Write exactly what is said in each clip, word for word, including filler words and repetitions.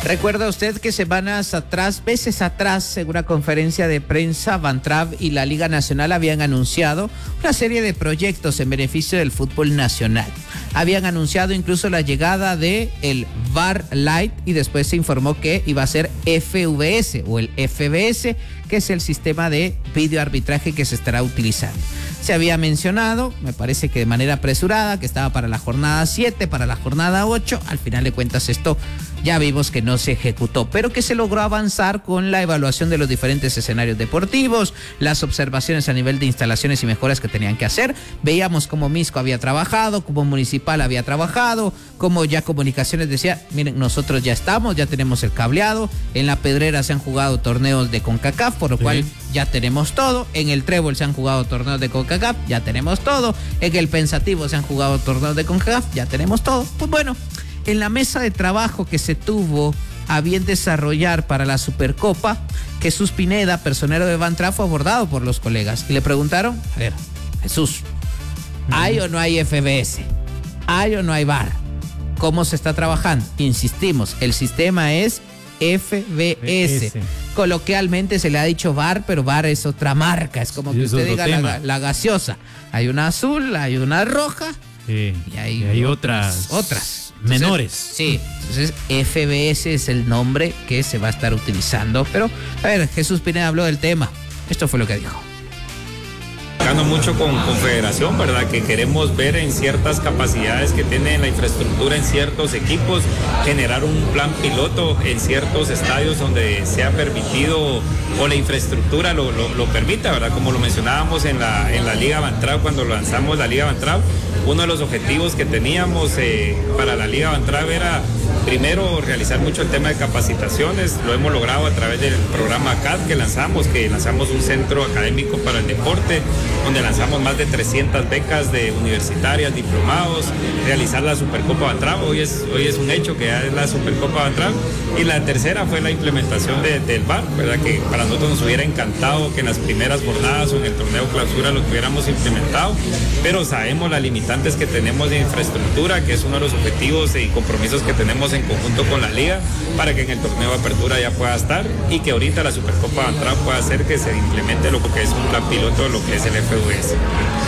Recuerda usted que semanas atrás, meses atrás, en una conferencia de prensa, Vantrav y la Liga Nacional habían anunciado una serie de proyectos en beneficio del fútbol nacional. Habían anunciado incluso la llegada de el V A R Lite y después se informó que iba a ser F V S o el F B S, que es el sistema de videoarbitraje que se estará utilizando. Se había mencionado, me parece que de manera apresurada, que estaba para la jornada siete, para la jornada ocho. Al final de cuentas esto ya vimos que no se ejecutó, pero que se logró avanzar con la evaluación de los diferentes escenarios deportivos, las observaciones a nivel de instalaciones y mejoras que tenían que hacer. Veíamos cómo Misco había trabajado, cómo Municipal había trabajado, cómo ya Comunicaciones decía, miren, nosotros ya estamos, ya tenemos el cableado, en la Pedrera se han jugado torneos de CONCACAF, por lo sí. cual ya tenemos todo, en el Trébol se han jugado torneos de CONCACAF, ya tenemos todo, en el Pensativo se han jugado torneos de CONCACAF, ya tenemos todo. Pues bueno, en la mesa de trabajo que se tuvo a bien desarrollar para la Supercopa, Jesús Pineda, personero de Vantrav, fue abordado por los colegas y le preguntaron, a ver, Jesús, ¿hay o no hay F B S? ¿Hay o no hay V A R? ¿Cómo se está trabajando? Insistimos, el sistema es F B S. Coloquialmente se le ha dicho V A R, pero V A R es otra marca, es como sí, que usted diga la, la gaseosa. Hay una azul, hay una roja sí, y hay, y hay otras. otras. otras. Entonces, menores. Sí, entonces F B S es el nombre que se va a estar utilizando. Pero, a ver, Jesús Pineda habló del tema. Esto fue lo que dijo. Mucho con Confederación, ¿verdad? Que queremos ver en ciertas capacidades que tiene la infraestructura en ciertos equipos, generar un plan piloto en ciertos estadios donde sea permitido o la infraestructura lo, lo, lo permita, ¿verdad? Como lo mencionábamos en la, en la Liga Vantrav, cuando lanzamos la Liga Vantrav, uno de los objetivos que teníamos eh, para la Liga Vantrav era primero realizar mucho el tema de capacitaciones. Lo hemos logrado a través del programa C A D que lanzamos, que lanzamos un centro académico para el deporte, donde lanzamos más de trescientas becas de universitarias, diplomados, realizar la Supercopa Vantrav. Hoy es, hoy es un hecho que ya es la Supercopa Vantrav. Y la tercera fue la implementación de, del V A R, ¿verdad? Que para nosotros nos hubiera encantado que en las primeras jornadas o en el torneo clausura lo tuviéramos implementado, pero sabemos las limitantes que tenemos de infraestructura, que es uno de los objetivos y compromisos que tenemos en conjunto con la liga, para que en el torneo de apertura ya pueda estar y que ahorita la Supercopa Vantrav pueda hacer que se implemente lo que es un plan piloto de lo que es el F V S.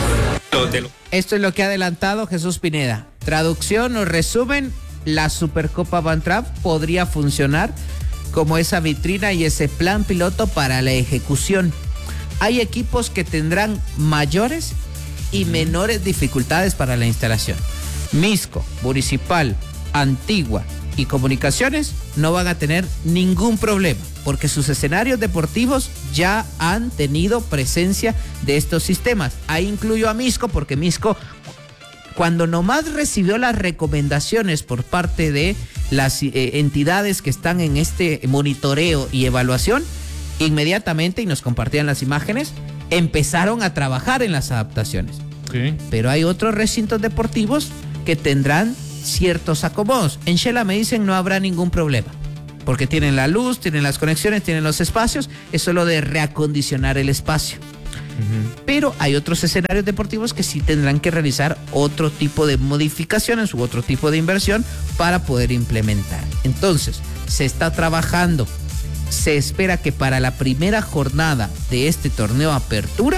Esto es lo que ha adelantado Jesús Pineda. Traducción o resumen, la Supercopa Vantrav podría funcionar como esa vitrina y ese plan piloto para la ejecución. Hay equipos que tendrán mayores y menores dificultades para la instalación. Misco, Municipal, Antigua y Comunicaciones no van a tener ningún problema, porque sus escenarios deportivos ya han tenido presencia de estos sistemas. Ahí incluyo a Misco, porque Misco, cuando nomás recibió las recomendaciones por parte de las eh, entidades que están en este monitoreo y evaluación, inmediatamente, y nos compartían las imágenes, empezaron a trabajar en las adaptaciones. Sí. Pero hay otros recintos deportivos que tendrán ciertos acomodos. En Shela me dicen no habrá ningún problema, porque tienen la luz, tienen las conexiones, tienen los espacios, es solo de reacondicionar el espacio. Uh-huh. Pero hay otros escenarios deportivos que sí tendrán que realizar otro tipo de modificaciones u otro tipo de inversión para poder implementar. Entonces, se está trabajando. Se espera que para la primera jornada de este torneo Apertura,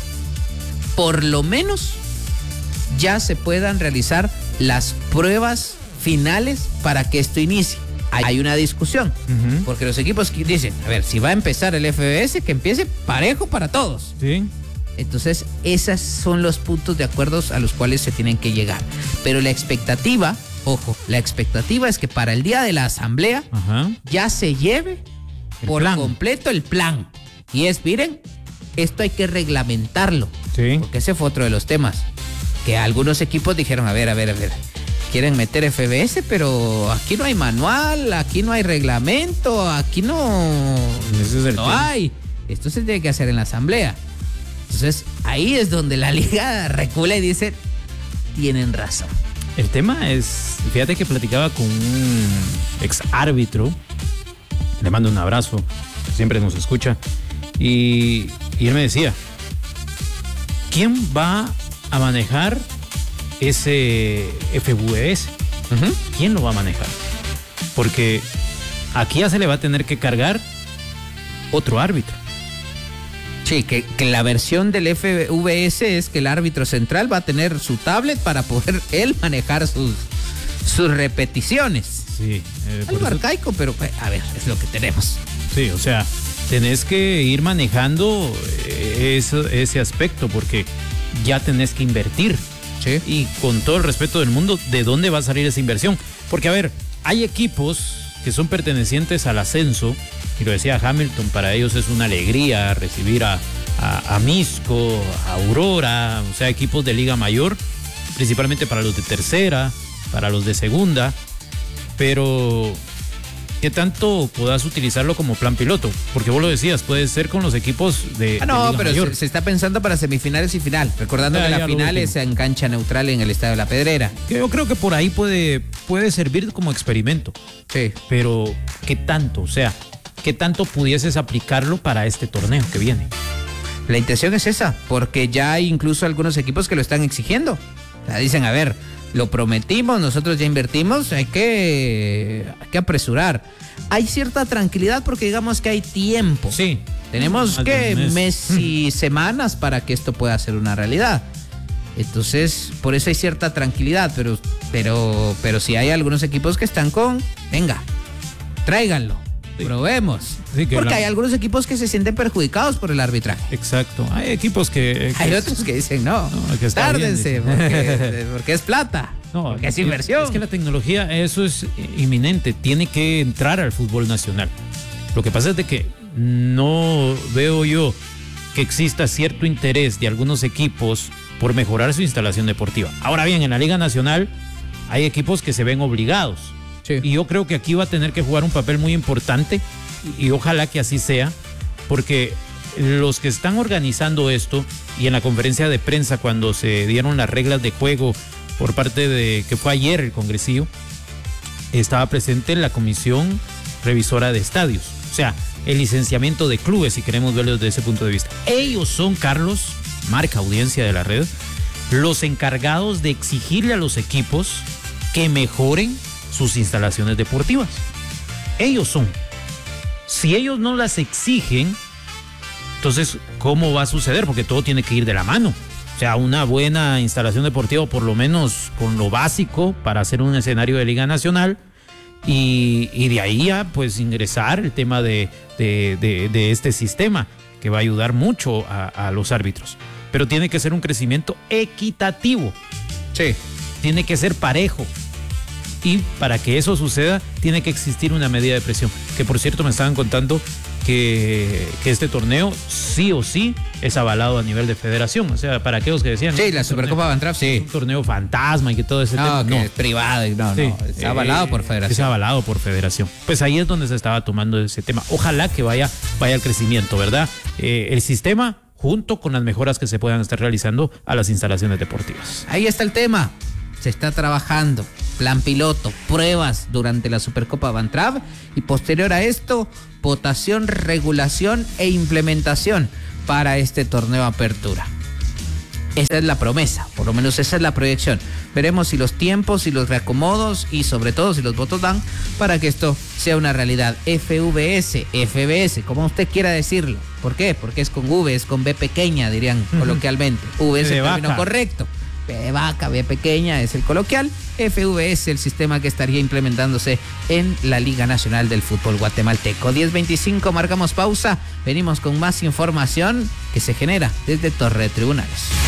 por lo menos ya se puedan realizar las pruebas finales para que esto inicie. Hay una discusión, uh-huh. porque los equipos dicen, a ver, si va a empezar el F B S, que empiece parejo para todos. Sí. Entonces, esos son los puntos de acuerdo a los cuales se tienen que llegar. Pero la expectativa, ojo, la expectativa es que para el día de la asamblea uh-huh. ya se lleve el por plan. completo el plan. Y es, miren, esto hay que reglamentarlo. Sí. Porque ese fue otro de los temas. Que algunos equipos dijeron, a ver, a ver, a ver, quieren meter F B S, pero aquí no hay manual, aquí no hay reglamento, aquí no, Ese es el no tema. hay. Esto se tiene que hacer en la asamblea. Entonces, ahí es donde la liga recula y dice, tienen razón. El tema es, fíjate que platicaba con un ex árbitro, le mando un abrazo, siempre nos escucha, y, y él me decía, ¿quién va a manejar ese F V S? Uh-huh. ¿Quién lo va a manejar? Porque Aquí ya se le va a tener que cargar otro árbitro. Sí, que, que la versión del F V S es que el árbitro central va a tener su tablet para poder él manejar sus, sus repeticiones. Sí. Eh, Algo eso... arcaico, pero a ver, es lo que tenemos. Sí, o sea, tenés que ir manejando eso, ese aspecto porque ya tenés que invertir. Sí. Y con todo el respeto del mundo, ¿de dónde va a salir esa inversión? Porque, a ver, hay equipos que son pertenecientes al ascenso, y lo decía Hamilton, para ellos es una alegría recibir a, a, a Misco, a Aurora, o sea, equipos de Liga Mayor, principalmente para los de tercera, para los de segunda, pero ¿qué tanto podás utilizarlo como plan piloto? Porque vos lo decías, puede ser con los equipos de, ah, no, de Liga pero Mayor. Se, se está pensando para semifinales y final, recordando Ya, que ya la lo final último. es en cancha neutral en el Estadio de la Pedrera. Yo creo que por ahí puede, puede servir como experimento. Sí. Pero, ¿qué tanto? O sea, ¿qué tanto pudieses aplicarlo para este torneo que viene? La intención es esa, porque ya hay incluso algunos equipos que lo están exigiendo. O sea, dicen, a ver, lo prometimos, nosotros ya invertimos, hay que, hay que apresurar. Hay cierta tranquilidad porque digamos que hay tiempo. Sí. Tenemos Más de que un mes. meses y semanas para que esto pueda ser una realidad. Entonces, por eso hay cierta tranquilidad, pero, pero, pero sí hay algunos equipos que están con, venga, tráiganlo, Sí. probemos. Sí, que porque la- hay algunos equipos que se sienten perjudicados por el arbitraje. Exacto. Hay equipos que... que Hay otros que dicen, no, No, que está tárdense, bien, dice. porque, porque es plata, No, porque es inversión. Es que la tecnología, eso es inminente, tiene que entrar al fútbol nacional. Lo que pasa es de que no veo yo que exista cierto interés de algunos equipos por mejorar su instalación deportiva. Ahora bien, en la Liga Nacional hay equipos que se ven obligados. Sí. Y yo creo que aquí va a tener que jugar un papel muy importante y, y ojalá que así sea, porque los que están organizando esto y en la conferencia de prensa cuando se dieron las reglas de juego por parte de, que fue ayer el congresillo, estaba presente la comisión revisora de estadios, o sea, el licenciamiento de clubes, si queremos verlo desde ese punto de vista. Ellos son, Carlos, marca audiencia de la red, los encargados de exigirle a los equipos que mejoren sus instalaciones deportivas. Ellos son. Si ellos no las exigen, entonces, ¿cómo va a suceder? Porque todo tiene que ir de la mano. O sea, una buena instalación deportiva, por lo menos con lo básico para hacer un escenario de Liga Nacional. Y, y de ahí a pues ingresar el tema de, de, de, de este sistema que va a ayudar mucho a, a los árbitros. Pero tiene que ser un crecimiento equitativo. Sí. Tiene que ser parejo. Y para que eso suceda, tiene que existir una medida de presión. Que por cierto me estaban contando que, que este torneo sí o sí es avalado a nivel de federación. O sea, para aquellos que decían... Sí, ¿no? la Un Supercopa torneo- Bantraf, sí. Un torneo fantasma y que todo ese No, tema. que No, es privado y no, Sí, no, es avalado eh, por Es federación. avalado por federación. Pues ahí es donde se estaba tomando ese tema. Ojalá que vaya, vaya al crecimiento, ¿verdad? Eh, el sistema junto con las mejoras que se puedan estar realizando a las instalaciones deportivas. Ahí está el tema. Se está trabajando. Plan piloto, pruebas durante la Supercopa Bantraf y posterior a esto, votación, regulación e implementación para este torneo Apertura. Esa es la promesa, por lo menos esa es la proyección. Veremos si los tiempos y los reacomodos y sobre todo si los votos dan para que esto sea una realidad. F V S, F B S, como usted quiera decirlo. ¿Por qué? Porque es con V, es con B pequeña, dirían coloquialmente. V es De el término vaca. correcto. B de vaca, B pequeña es el coloquial. F V S, el sistema que estaría implementándose en la Liga Nacional del Fútbol Guatemalteco. diez veinticinco, marcamos pausa. Venimos con más información que se genera desde Torre de Tribunales.